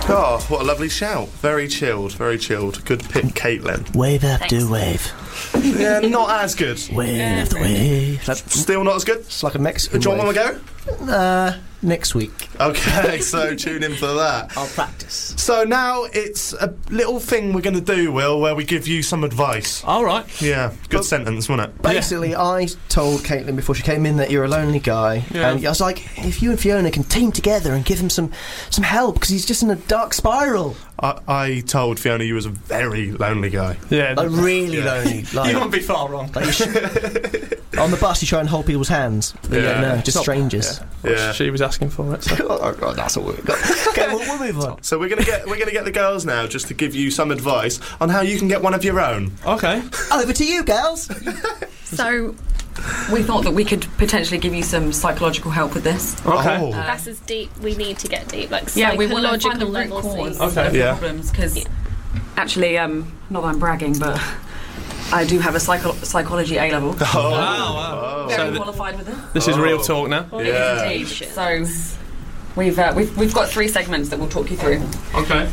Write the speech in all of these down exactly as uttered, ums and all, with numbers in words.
Oh, what a lovely shout. Very chilled, very chilled. Good pick, Caitlin. Wave after Thanks. wave. Yeah, not as good. Wave after wave. That's Still not as good? it's like a Mexican Do you want wave. one to go? Uh, next week. Okay, so tune in for that. I'll practice. So now it's a little thing we're going to do, Will, where we give you some advice. All right. Yeah, good sentence, wasn't it? Basically, I told Caitlin before she came in that you're a lonely guy, Yeah. and I was like, if you and Fiona can team together and give him some some help, because he's just in a dark spiral. I, I told Fiona you was a very lonely guy. Yeah. Like really Yeah. lonely. Like, You won't be far wrong. like you sh- on the bus, you try and hold people's hands. But yeah, Yeah. no, just Not- strangers. Yeah. She was asking for it. So. Oh, God, that's all we've got. Okay, we'll, we'll move on. So we're gonna get we're gonna get the girls now just to give you some advice on how you can get one of your own. Okay. Over to you, girls. So, we thought that we could potentially give you some psychological help with this. Okay. Oh. That's as deep. We need to get deep, like Yeah, we want to psychological find the root level cause things. Okay. of the Yeah. problems, because actually, um, not that I'm bragging, but I do have a psycho- psychology A level. Oh. Wow, wow. Very So th- qualified with it. this is Oh. real talk now. It is Yeah. indeed. So, we've, uh, we've we've got three segments that we'll talk you through. Okay.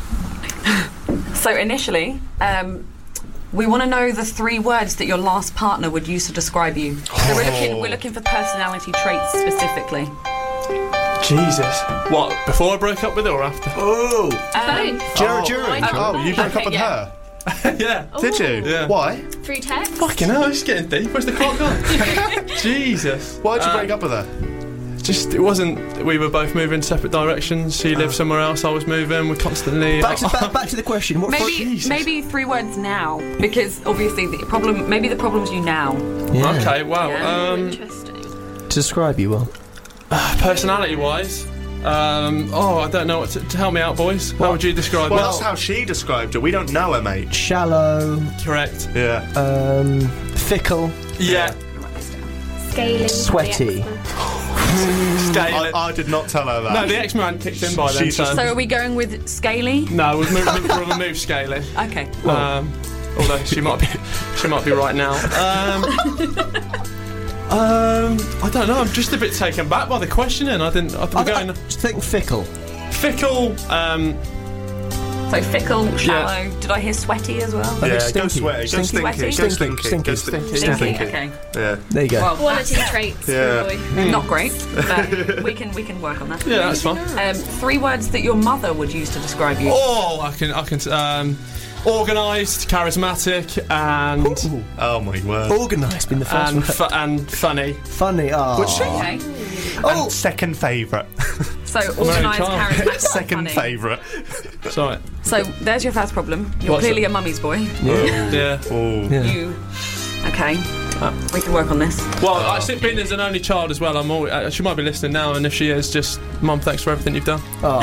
So initially, um, we want to know the three words that your last partner would use to describe you. So we're looking we're looking for personality traits specifically. Jesus. What, before I broke up with her or after? Oh, Um, Dur- Oh. during. Oh, you broke Okay, up with yeah. her? Yeah. Did you? Yeah. Why? Through text. Fucking hell, it's getting deep. Where's the clock gone? Jesus. Why'd you Uh, break up with her? Just, it wasn't, we were both moving separate directions. She lived somewhere else, I was moving, we're constantly... Back to, back, back to the question. What maybe Jesus. maybe three words now, because obviously the problem maybe the problem's you now. Yeah. Okay, wow. Yeah. Um, Interesting. To describe you, well. personality-wise, um, oh, I don't know what to, to help me out, boys. How would you describe Well, me? that's how she described her. We don't know her, mate. Shallow, Correct. Yeah. um, fickle, Yeah. Scaling. sweaty. Scaly. I, I did not tell her that. No, the X-Man kicked in by then, She's so... just- So are we going with scaly? No, we've moved, we've we've moved Scaly. Okay. Um, although she might be, she might be right now. Um, um, I don't know. I'm just a bit taken back by the questioning. I didn't. I I, we're going I, just think fickle. fickle. Um, So fickle, shallow. Did I hear sweaty as well? I Yeah, think go stinky. sweaty, go Stinky. stinky, go Stinky. stinky, Stinky. go Stinky. stinky. Stinky. Stinky. Okay. Yeah. There you go. Well, Quality that's traits. Yeah. Good boy. not great, but we can we can work on that. yeah, that's fine. Um, three words that your mother would use to describe you. Oh, I can. I can. Um, organised, charismatic, and Ooh. Oh my word. Organised being the first and one. fu- and funny. Funny. Oh. Would she? Okay. Oh, And second favourite. So only organised, child. charismatic, Second funny. favourite. Sorry. So there's your first problem. You're What's clearly it? a mummy's boy. yeah. Yeah. Oh. Yeah. You. Okay. We can work on this. Well, I think being as an only child as well, I'm always, uh, she might be listening now, and if she is, just Mum, thanks for everything you've done.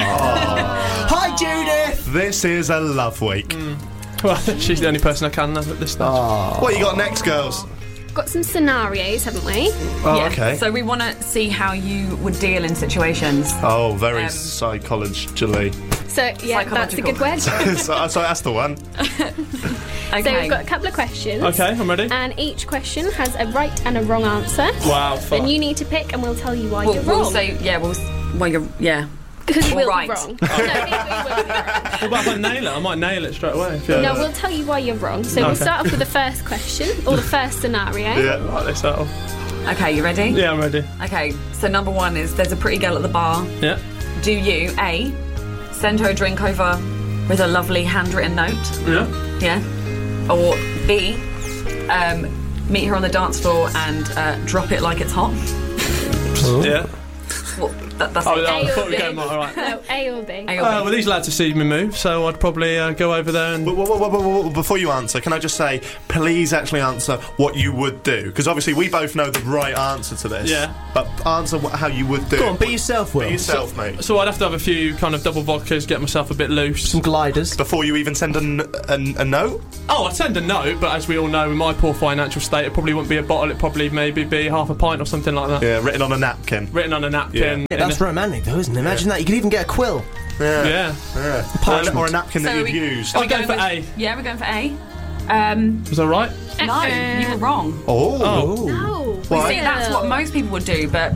Hi, Judith. This is a love week. Well, she's the only person I can love at this stage. Oh. What you got next, girls? Got some scenarios, haven't we? Oh, Yeah. okay. So we want to see how you would deal in situations. Oh, very Um, psychologically. So yeah, that's a good word. so so, so that's the one. Okay. we've got a couple of questions. Okay, I'm ready. And each question has a right and a wrong answer. Wow, Then fuck. you need to pick, and we'll tell you why We'll, you're we'll wrong. say yeah. We'll s- well you're yeah. Because you All will right. be wrong. no, we, we will be wrong. What about if I nail it? I might nail it straight away. If you're No, we'll tell you why you're wrong. So we'll Okay. start off with the first question, or the first scenario. Yeah. Right, this out. Okay, you ready? Yeah, I'm ready. Okay. So number one is there's a pretty girl at the bar. Yeah. Do you A send her a drink over with a lovely handwritten note? Yeah. Yeah. Or B um, meet her on the dance floor and uh, drop it like it's hot. Yeah. Well, that, that's Oh, it. I A or thought we were B. going all right. No, A or B. A or B. Uh, well, these lads have seen me move, so I'd probably uh, go over there and. But, whoa, whoa, whoa, whoa, whoa, before you answer, can I just say, please actually answer what you would do? Because obviously we both know the right answer to this. Yeah. But answer what, how you would do. Go on, be yourself, Will. Be yourself, mate. So I'd have to have a few kind of double vodkas, get myself a bit loose. Some gliders. Before you even send a, n- a, a note? Oh, I'd send a note, but as we all know, in my poor financial state, it probably wouldn't be a bottle. It'd probably maybe be half a pint or something like that. Yeah, written on a napkin. Written on a napkin. Yeah, in that's a- romantic, though, isn't it? Imagine that. You could even get a quill. Yeah. Yeah. yeah. Or, a, Parchment. or a napkin So that you've we- used. I'm we going going for with- A. Yeah, we're going for A. Um, Was that right? no, you were wrong. Oh. Oh. No. Why? See, that's what most people would do, but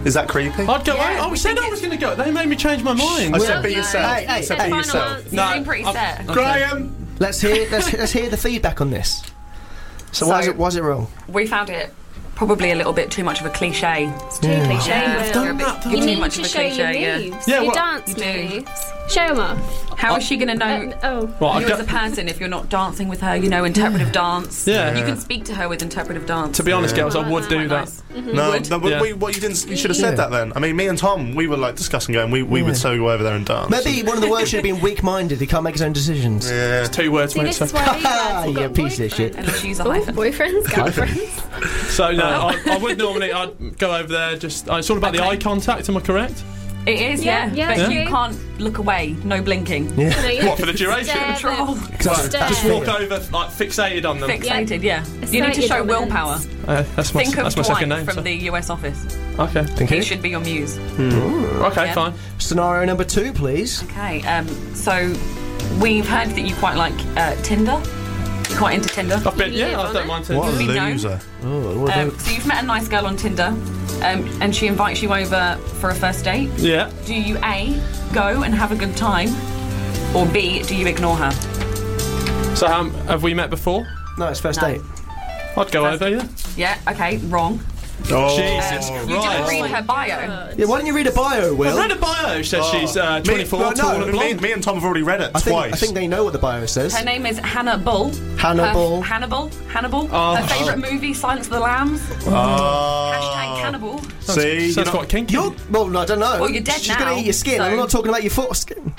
Is that creepy? I'd go. Yeah, I, I we said think I was going to go. They made me change my mind. I said Well, be no. yourself. Hey, hey, I said hey. be Final yourself. answer. You No, seem pretty I'm- set. Graham. Let's hear. Let's, let's hear the feedback on this. So, why is So- it? Why is it wrong? We found it probably a little bit too much of a cliche. It's too cliche. Yeah, Will. you're a bit- that, you're You too need much to of a show your cliche, yeah. moves, Yeah, your what- dance You do. moves. Show them off. How is she going to know Uh, oh. Well, you I'd as a go, person if you're not dancing with her? You know, interpretive dance. Yeah. You can speak to her with interpretive dance. to be honest, Yeah. girls, I would do Quite that. nice. No, Would? no, we, Yeah. we, what you didn't. You should have said Yeah. that then. I mean, me and Tom, we were like discussing going. We, we Yeah. would so go over there and dance. Maybe one of the words should have been weak-minded. He can't make his own decisions. Yeah. Two words, See, mate. this So, is why these Ah, lads have you got piece of shit. And she's a Oh, hyphen. boyfriends, girlfriends. so no, I, I would normally. I'd go over there. Just. Uh, it's all about the Okay. eye contact. Am I correct? It is, Yeah, yeah. yeah, but it's you true. can't look away. No blinking. Yeah. No, you What, for the duration? stare Control. them. Just Stare. Just walk over, like fixated on them. Fixated, yeah. It's You need like to your show dominance. willpower. Uh, that's my, Think of that's my second Dwight name. from so- the U S office. Okay. Thank He you. should be your muse. Okay, Yeah. fine. Scenario number two, please. Okay, um, so we've heard that you quite like uh, Tinder. You're quite into Tinder. I've been, You yeah, live I on don't it? mind to. What a We know. loser. Oh, what Um, about- so you've met a nice girl on Tinder, um, and she invites you over for a first date. Yeah. Do you A, go and have a good time, or B, do you ignore her? So, um, have we met before? no, it's first No. date. I'd go over, yeah. Yeah, okay, wrong. Oh, Jesus Um, you didn't Christ. read her bio. Yeah, why don't you read a bio, Will? I've read a bio. Says she's uh, Me- twenty-four, well, tall no, and me, blonde. me and Tom have already read it I think, twice. I think they know what the bio says. Her name is Hannah Bull. Hannibal. Her, Hannibal. Hannibal. Oh. Her favourite movie, Silence of the Lambs. Oh. Hashtag cannibal. See, you're Sounds not- quite kinky. You're, well, no, I don't know. Well, you're dead She's now, gonna eat your skin. so- I'm not talking about your foreskin.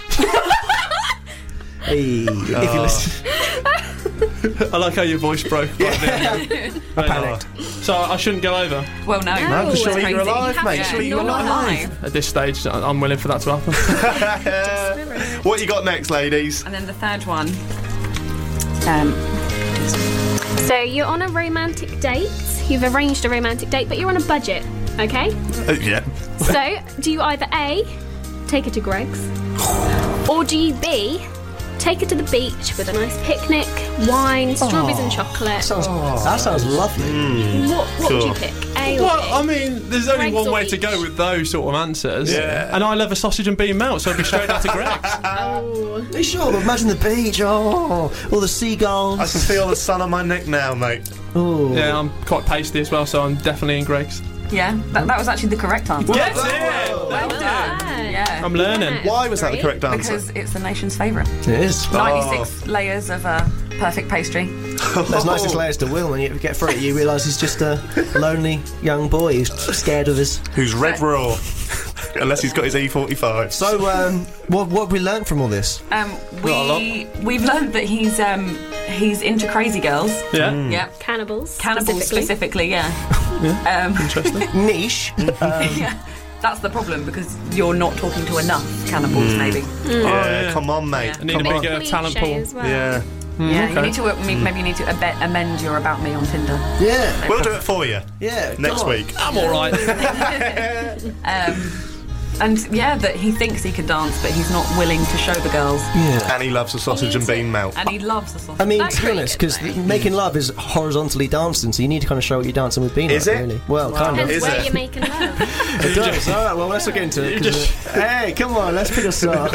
Hey, if you listen. I like how your voice broke. Right there. I panicked. So I shouldn't go over Well, no. No, 'cause surely It's you're crazy. alive, You mate. have to Surely You're you're not alive. alive. at this stage. I- I'm willing for that to happen. What you got next, ladies? And then the third one. Um, So you're on a romantic date. You've arranged a romantic date, but you're on a budget. Okay. Uh, yeah. So do you either A, take her to Greg's, or do you B, take her to the beach with a nice picnic, wine, strawberries and chocolate? Sounds, that sounds lovely. What, what would you Cool. pick? A or Well, B? I mean, there's only Greg's one or way to beach? go with those sort of answers. Yeah. And I love a sausage and bean melt, so I'd be straight out to Greg's. Oh. Are you sure? But imagine the beach. Oh, all the seagulls. I can feel the sun on my neck now, mate. Oh. Yeah, I'm quite pasty as well, so I'm definitely in Greg's. yeah, that, that was actually the correct answer. Get it! Well Well done. done. Yeah. I'm learning. Why was that the Three. correct answer? Because it's the nation's favourite. It is. ninety-six layers of uh, perfect pastry. There's nicest layers to Will when you get through it. You realise he's just a lonely young boy who's scared of his. Who's red raw? Unless he's got his E forty-five. So, um, what what have we learnt from all this? Um, Not a we we've learned that he's um, he's into crazy girls. Yeah? Yeah, Cannibals. cannibals specifically. specifically. Yeah. Um, Interesting. Niche. yeah. That's the problem because you're not talking to enough cannibals, maybe. Yeah, yeah. come on, mate. Yeah. I need a Come on. bigger talent Cliche pool. as well. Yeah. Yeah, you okay. need to uh, me- maybe you need to abe- amend your about me on Tinder. Yeah. We'll do it for you Yeah. next come on. week. I'm alright. Um, and yeah, that he thinks he can dance, but he's not willing to show the girls. Yeah. And he loves a sausage and bean melt. And he loves the sausage. I mean, That's to be pretty honest, good, because though. making love is horizontally dancing, so you need to kind of show what you're dancing with being Is like, it? really. Well, kind of. Depends Is where it? you're making love. It does. All right, well, let's look into it. You 'cause, just- uh, hey, come on, let's pick a song.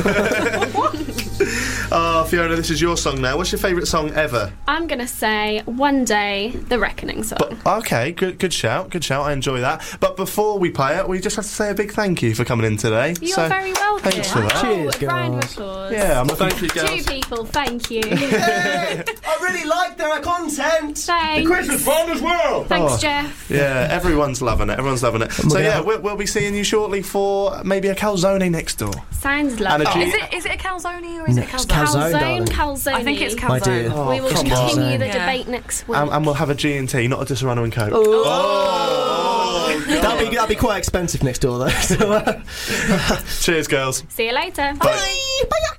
Oh, Fiona, this is your song now. What's your favourite song ever? I'm gonna say One Day, the Reckoning song. Okay, good good shout, good shout. I enjoy that. But before we play it, we just have to say a big thank you for coming in today. You're So, very welcome. thanks for that. Cheers, Oh, a round of girls. applause. Yeah, I'm looking Thank you, Two girls. people, thank you. I really like their content. Thanks. fun as well. Thanks, Oh. Jeff. Yeah, everyone's loving it. Everyone's loving it. So gonna yeah, have- we'll, we'll be seeing you shortly for maybe a calzone next door. Sounds And a lovely. G- Is it is it a calzone or is it a it's calzone? calzone. Calzone, darling. calzone. I think it's calzone. My dear. Oh, We will come continue on. the Yeah. debate next week. And, and we'll have a G and T, not a Disaronno and Coke. Oh. That'd be that'd be quite expensive next door though. So, uh, Cheers, girls. See you later. Bye. Bye.